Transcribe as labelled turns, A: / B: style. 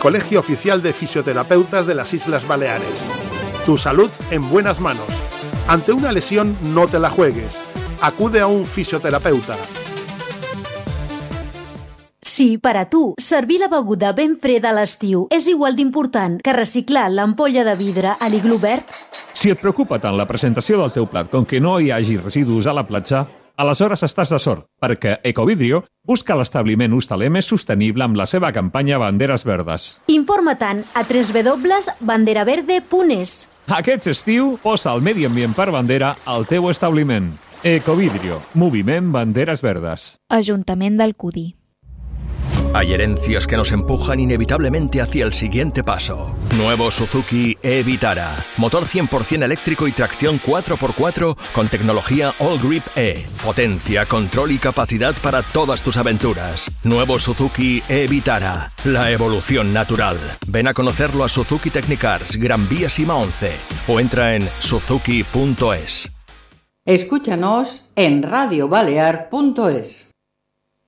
A: Colegio Oficial de Fisioterapeutas de las Islas Baleares. Tu salud en buenas manos. Ante una lesión, no te la juegues. Acude a un fisioterapeuta.
B: Si per a tu servir la beguda ben freda a l'estiu és igual d'important que reciclar l'ampolla de vidre a l'iglú verd,
C: si et preocupa tant la presentació del teu plat com que no hi hagi residus a la platja, aleshores estàs de sort, perquè Ecovidrio busca l'establiment hostaler més sostenible amb la seva campanya Banderes Verdes.
B: informa-te'n a www.banderaverde.es.
C: Aquest estiu posa el medi ambient per bandera al teu establiment. Ecovidrio, moviment Banderes Verdes.
D: Ajuntament d'Alcudí.
E: Hay herencias que nos empujan inevitablemente hacia el siguiente paso. Nuevo Suzuki e-Vitara. Motor 100% eléctrico y tracción 4x4 con tecnología All Grip E. Potencia, control y capacidad para todas tus aventuras. Nuevo Suzuki e-Vitara. La evolución natural. Ven a conocerlo a Suzuki Technicars, Gran Vía Sima 11. O entra en suzuki.es.
F: Escúchanos en radiobalear.es.